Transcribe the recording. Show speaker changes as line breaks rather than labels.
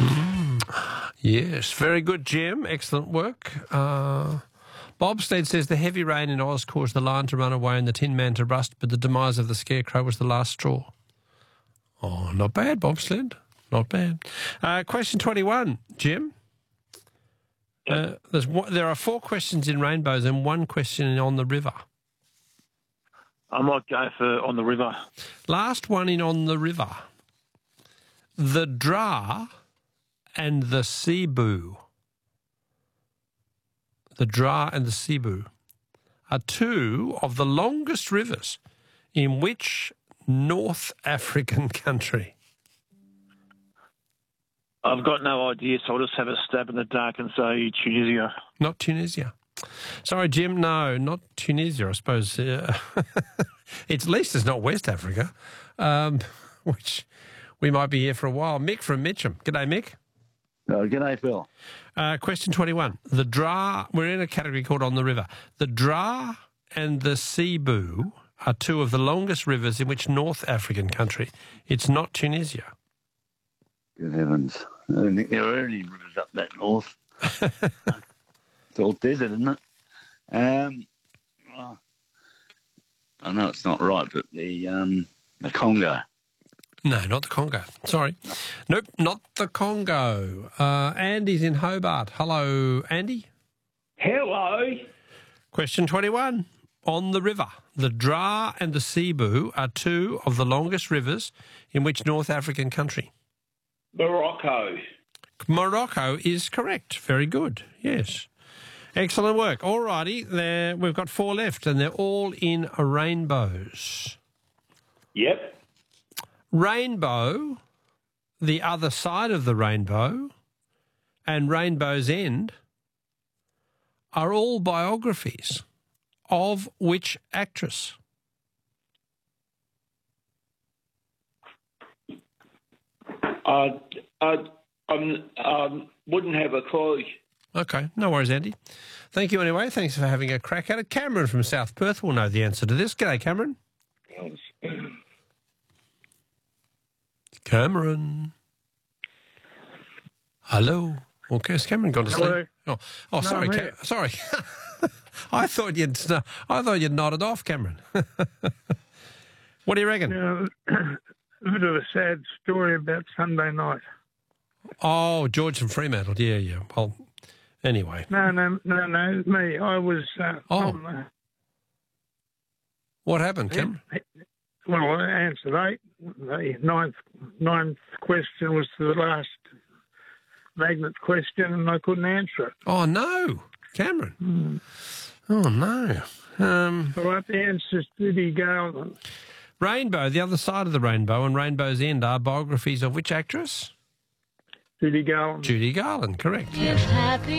Yes, very good, Jim. Excellent work. Bobstead says the heavy rain in Oz caused the Lion to run away and the Tin Man to rust, but the demise of the Scarecrow was the last straw. Oh, not bad, Bobstead. Not bad. Question 21, Jim. There are 4 questions in Rainbows and 1 question on the river.
I might go for On the River.
Last one in On the River. The Dra and the Cebu. The Dra and the Cebu are 2 of the longest rivers in which North African country?
I've got no idea, so I'll just have a stab in the dark and say Tunisia.
Not Tunisia. Sorry, Jim, no, not Tunisia, I suppose. At least it's not West Africa, which we might be here for a while. Mick from Mitcham. G'day, Mick.
G'day, Phil.
Question 21. The Dra, we're in a category called On the River. The Dra and the Cebu are 2 of the longest rivers in which North African country? It's not Tunisia.
Good heavens. I don't think there are any rivers up that north. It's all desert, isn't it? Well, I know it's not right, but the Congo.
No, not the Congo. Sorry. Nope, not the Congo. Andy's in Hobart. Hello, Andy.
Hello.
Question 21. On the river. The Dra and the Cebu are 2 of the longest rivers in which North African country?
Morocco.
Morocco is correct. Very good. Yes. Excellent work. All righty. We've got 4 left and they're all in rainbows.
Yep.
Rainbow, The Other Side of the Rainbow, and Rainbow's End are all biographies of which actress?
I wouldn't have a clue.
Okay, no worries, Andy. Thank you anyway. Thanks for having a crack at it. Cameron from South Perth will know the answer to this. G'day, Cameron. Cameron. Hello. Okay, has Cameron gone to sleep? Oh,
No,
sorry, sorry. I thought you'd nodded off, Cameron. What do you reckon?
A bit of a sad story about Sunday night.
Oh, George from Fremantle. Yeah. Well, anyway.
No, me. I was on the...
What happened, Cameron?
Well, I answered 8. The ninth question was the last magnet question, and I couldn't answer it.
Oh, no. Cameron. Oh, no.
All right, the answer's Judy Garland.
Rainbow, The Other Side of the Rainbow, and Rainbow's End are biographies of which actress?
Judy Garland.
Judy Garland, correct.
If happy